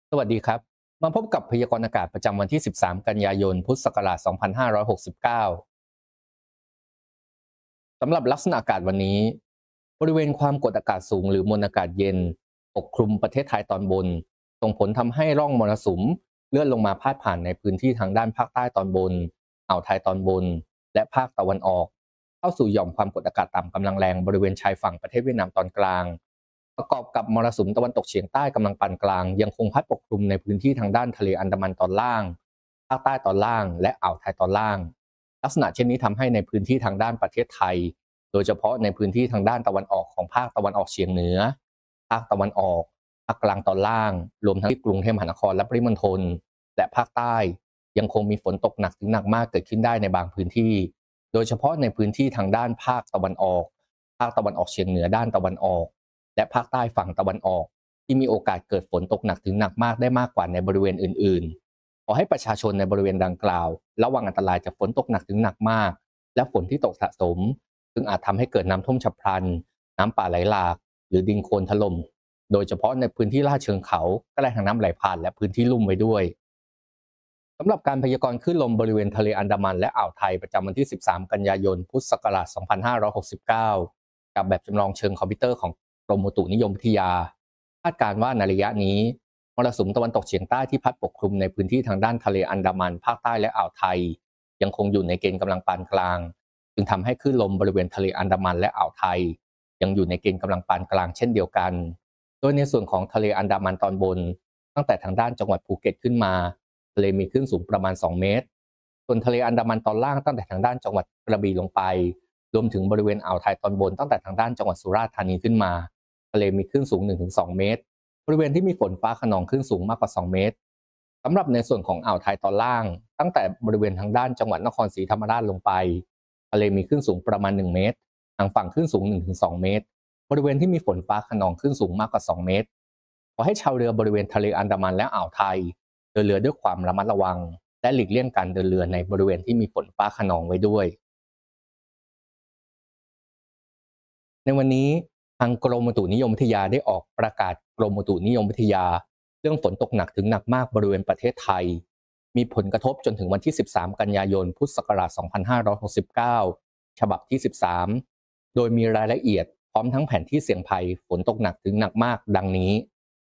สวัสดีครับมาพบกับพยากรณ์อากาศประจำวันที่ 13 กันยายน พุทธศักราช 2569 สำหรับลักษณะอากาศวันนี้บริเวณความกดอากาศสูงหรือมวลอากาศเย็นปกคลุมประเทศไทยตอนบนส่งผลทำให้ร่องมรสุมเลื่อนลงมาพาดผ่านในพื้นที่ทางด้านภาคใต้ตอนบนอ่าวไทยตอนบนและภาคตะวันออกเข้าสู่หย่อมความกดอากาศต่ำกำลังแรงบริเวณชายฝั่งประเทศเวียดนามตอนกลางประกอบกับมรสุมตะวันตกเฉียงใต้กำลังปานกลางยังคงพัดปกคลุมในพื้นที่ทางด้านทะเลอันดามันตอนล่างภาคใต้ตอนล่างและอ่าวไทยตอนล่างลักษณะเช่นนี้ทำให้ในพื้นที่ทางด้านประเทศไทย โดยเฉพาะในพื้นที่ทางด้านตะวันออกของภาคตะวันออกเฉียงเหนือภาคตะวันออกภาคกลางตอนล่างรวมทั้งที่กรุงเทพมหานครและปริมณฑลและภาคใต้ยังคงมีฝนตกหนักถึงหนักมากเกิดขึ้นได้ในบางพื้นที่โดยเฉพาะในพื้นที่ทางด้านภาคตะวันออกภาคตะวันออกเฉียงเหนือด้านตะวันออกและภาคใต้ฝั่งตะวันออกที่มีโอกาสเกิดฝนตกหนักถึงหนักมากได้มากกว่าในบริเวณอื่นๆขอให้ประชาชนในบริเวณดังกล่าวระวังอันตรายจากฝนตกหนักถึงหนักมากและฝนที่ตกสะสม ซึ่งอาจทำให้เกิดน้ำท่วมฉับพลันน้ำป่าไหลหลากหรือดินโคลนถล่มโดยเฉพาะในพื้นที่ลาดเชิงเขาใกล้ทางน้ำไหลผ่านและพื้นที่ลุ่มไว้ด้วยสำหรับการพยากรณ์คลื่นลมบริเวณทะเลอันดามันและอ่าวไทยประจำวันที่ 13 กันยายน พุทธศักราช 2569 กับแบบจำลองเชิงคอมพิวเตอร์ของกรมอุตุนิยมวิทยาคาดการณ์ว่าในระยะนี้มรสุมตะวันตกเฉียงใต้ที่พัดปกคลุมในพื้นที่ทางด้านทะเลอันดามันภาคใต้และอ่าวไทยยังคงอยู่ในเกณฑ์กำลังปานกลาง จึงทำให้คลื่นลมบริเวณทะเลอันดามันและอ่าวไทยยังอยู่ในเกณฑ์กำลังปานกลางเช่นเดียวกัน โดยในส่วนของทะเลอันดามันตอนบนตั้งแต่ทางด้านจังหวัดภูเก็ตขึ้นมาทะเลมีคลื่นสูงประมาณ2เมตรส่วนทะเลอันดามันตอนล่างตั้งแต่ทางด้านจังหวัดกระบี่ลงไปรวมถึงบริเวณอ่าวไทยตอนบนตั้งแต่ทางด้านจังหวัดสุราษฎร์ธานีขึ้นมาทะเลมีคลื่นสูง 1-2 เมตรบริเวณที่มีฝนฟ้าคะนองคลื่นสูงมากกว่า2เมตรสำหรับในส่วนของอ่าวไทยตอนล่างตั้งแต่บริเวณทางด้านจังหวัดนครศรีธรรมราชลงไป ทะเลมีคลื่นสูงประมาณ1เมตรทางฝั่งคลื่นสูง 1-2 เมตรบริเวณที่มีฝนฟ้าคะนองคลื่นสูงมากกว่า2เมตรขอให้ชาวเรือบริเวณทะเลอันดามันและอ่าวไทยเดินเรือด้วยความระมัดระวังและหลีกเลี่ยงการเดินเรือในบริเวณที่มีฝนฟ้าคะนองไว้ด้วยในวันนี้ทางกรมอุตุนิยมวิทยาได้ออกประกาศกรมอุตุนิยมวิทยาเรื่องฝนตกหนักถึงหนักมากบริเวณประเทศไทยมีผลกระทบจนถึงวันที่ 13 กันยายน พุทธศักราช 2569 ฉบับที่ 13 โดยมีรายละเอียดพร้อมทั้งแผนที่เสี่ยงภัยฝนตกหนักถึงหนักมากดังนี้